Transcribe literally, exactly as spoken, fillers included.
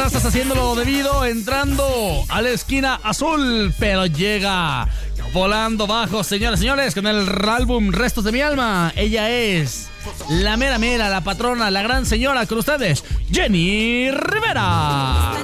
verdad estás haciéndolo debido, entrando a la esquina azul, pero llega volando bajo, señoras y señores, con el álbum Restos de mi alma. Ella es la mera mera, la patrona, la gran señora, con ustedes, Jenny Rivera.